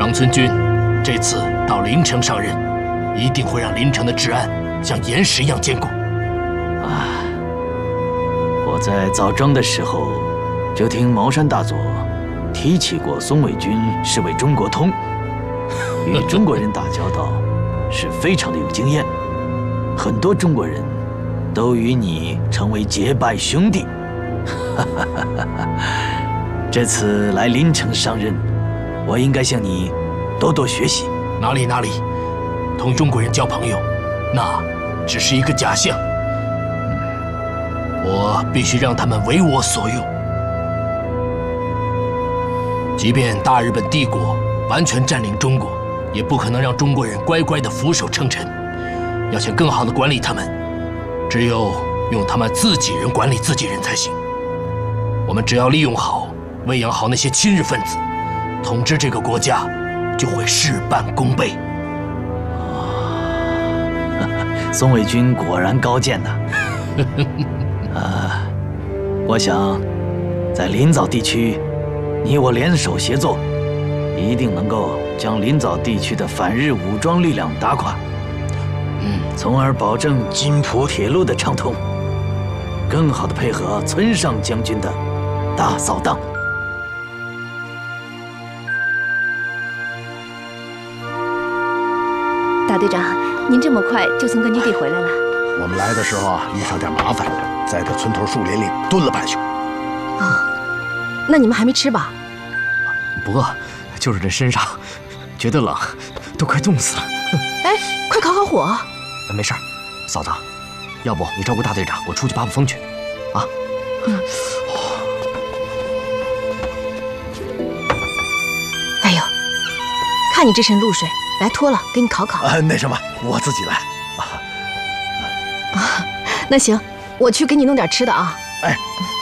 冈村君这次到临城上任，一定会让临城的治安像岩石一样坚固。 我在早征的时候就听茅山大佐提起过松尾君是位中国通，与中国人打交道是非常的有经验，很多中国人都与你成为结拜兄弟。这次来临城上任，我应该向你多多学习。 哪里，同中国人交朋友，那只是一个假象。我必须让他们为我所用。即便大日本帝国完全占领中国，也不可能让中国人乖乖地俯首称臣。要想更好地管理他们，只有用他们自己人管理自己人才行。我们只要利用好、喂养好那些亲日分子，统治这个国家就会事半功倍。 松尾君果然高见呐！我想在临枣地区，你我联手协作，一定能够将临枣地区的反日武装力量打垮，从而保证津浦铁路的畅通，更好的配合村上将军的大扫荡。 大队长，您这么快就从根据地回来了？ 我们来的时候遇上点麻烦，在这村头树林里蹲了半宿。 那你们还没吃吧？ 不饿，就是这身上觉得冷，都快冻死了。 哎，快烤烤火！ 没事儿，嫂子，要不你照顾大队长，我出去扒扒风去，啊？ 哎呦，看你这身露水，来脱了，给你烤烤。 那什么，我自己来。 那行，我去给你弄点吃的啊。 哎，